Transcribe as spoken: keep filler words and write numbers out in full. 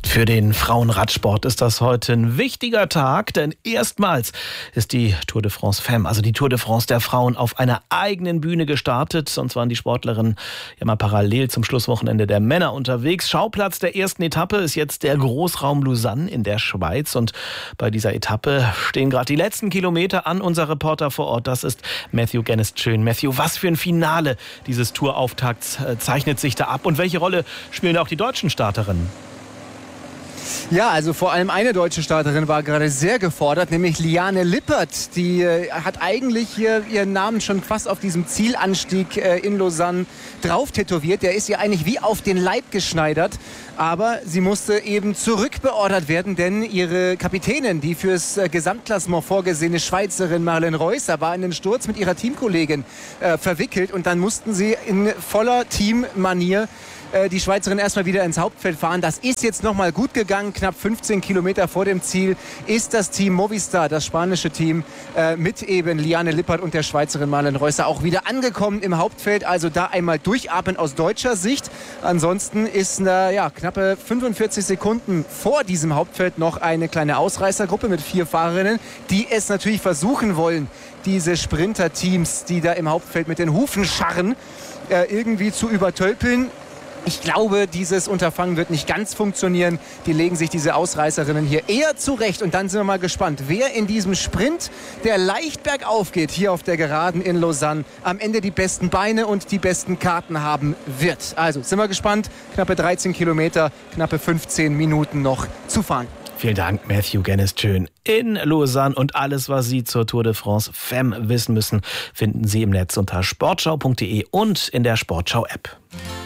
Für den Frauenradsport ist das heute ein wichtiger Tag, denn erstmals ist die Tour de France Femme, also die Tour de France der Frauen, auf einer eigenen Bühne gestartet. Und zwar waren die Sportlerinnen ja mal parallel zum Schlusswochenende der Männer unterwegs. Schauplatz der ersten Etappe ist jetzt der Großraum Lausanne in der Schweiz. Und bei dieser Etappe stehen gerade die letzten Kilometer an. Unser Reporter vor Ort, das ist Matthew Genest-Schön. Matthew, was für ein Finale dieses Tourauftakts zeichnet sich da ab? Und welche Rolle spielen auch die deutschen Starterinnen? Ja, also vor allem eine deutsche Starterin war gerade sehr gefordert, nämlich Liane Lippert. Die äh, hat eigentlich hier ihren Namen schon fast auf diesem Zielanstieg äh, in Lausanne drauf tätowiert. Der ist ihr eigentlich wie auf den Leib geschneidert. Aber sie musste eben zurückbeordert werden, denn ihre Kapitänin, die fürs äh, Gesamtklassement vorgesehene Schweizerin Marlen Reusser, war in den Sturz mit ihrer Teamkollegin äh, verwickelt. Und dann mussten sie in voller Teammanier die Schweizerin erstmal wieder ins Hauptfeld fahren. Das ist jetzt nochmal gut gegangen. Knapp fünfzehn Kilometer vor dem Ziel ist das Team Movistar, das spanische Team, äh, mit eben Liane Lippert und der Schweizerin Marlen Reusser auch wieder angekommen im Hauptfeld. Also da einmal durchatmen aus deutscher Sicht. Ansonsten ist na, ja, knappe fünfundvierzig Sekunden vor diesem Hauptfeld noch eine kleine Ausreißergruppe mit vier Fahrerinnen, die es natürlich versuchen wollen, diese Sprinter-Teams, die da im Hauptfeld mit den Hufen scharren, äh, irgendwie zu übertölpeln. Ich glaube, dieses Unterfangen wird nicht ganz funktionieren. Die legen sich diese Ausreißerinnen hier eher zurecht. Und dann sind wir mal gespannt, wer in diesem Sprint, der leicht bergauf geht, hier auf der Geraden in Lausanne, am Ende die besten Beine und die besten Karten haben wird. Also sind wir gespannt. Knappe dreizehn Kilometer, knappe fünfzehn Minuten noch zu fahren. Vielen Dank, Matthew Genest-Schön in Lausanne. Und alles, was Sie zur Tour de France Femme wissen müssen, finden Sie im Netz unter sportschau punkt de und in der Sportschau-App.